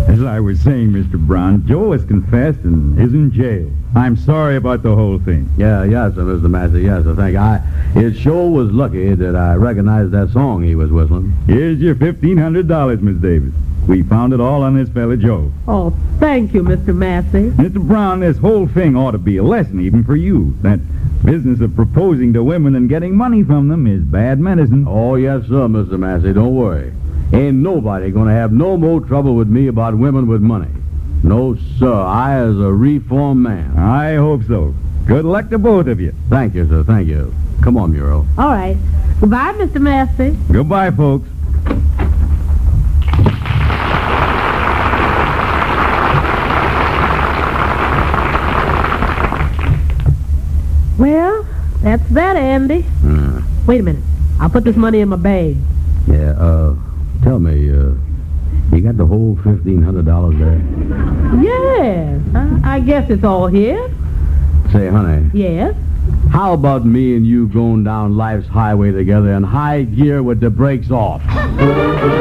As I was saying, Mr. Brown, Joe has confessed and is in jail. I'm sorry about the whole thing. Yes, sir, Mr. Massey. Yes, sir, thank you. It sure was lucky that I recognized that song he was whistling. Here's your $1,500, Miss Davis. We found it all on this fella, Joe. Oh, thank you, Mr. Massey. Mr. Brown, this whole thing ought to be a lesson even for you. That business of proposing to women and getting money from them is bad medicine. Oh, yes, sir, Mr. Massey. Don't worry. Ain't nobody going to have no more trouble with me about women with money. No, sir. I is a reformed man. I hope so. Good luck to both of you. Thank you, sir. Thank you. Come on, Muriel. All right. Goodbye, Mr. Massey. Goodbye, folks. Well, that's that, Andy. Wait a minute. I'll put this money in my bag. Yeah, tell me, you got the whole $1,500 there? Yes. I guess it's all here. Say, honey. Yes. How about me and you going down life's highway together in high gear with the brakes off?